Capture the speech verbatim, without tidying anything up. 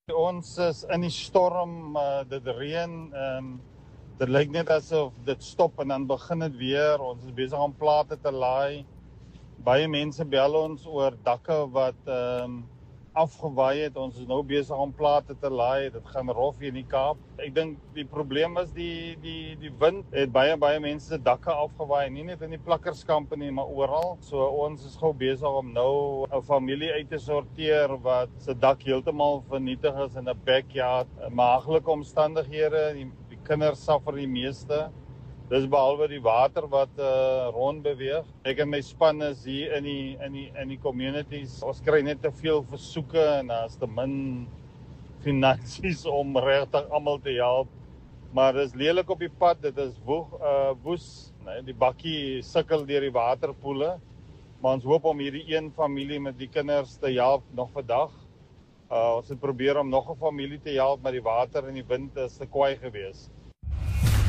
Ons is in die storm, uh, dit reën, um, dit lyk net asof dit stop en dan begin dit weer. Ons is besig om plate te laai. Baie mense bel ons oor dakke wat um, afgewaai het. Ons is nou besig om plate te laai. Dit gaan rof hier in die Kaap. Ek dink die probleem is die die die wind het baie baie mense se dakke afgewaai, nie net in die plakkerskampe nie, maar oral. So ons is gou besig om nou 'n familie uit te sorteer wat se dak heeltemal vernietig is in 'n backyard. Maaglike omstandighede, die, die kinders suffer die meeste. Dis behalwe die water wat uh, rond beweeg. Ek en my span is hier in die in die in die communities. Ons kry net te veel versoeke en daar's te min finansies om regtig almal te help. Maar dis lelik op die pad. Dit is woeg, uh, woes, nee, die bakkie sukkel deur die waterpoele. Maar ons hoop om hierdie een familie met die kinders te help nog vandag. Uh, ons het probeer om nog 'n familie te help, maar die water en die wind is te kwaai gewees.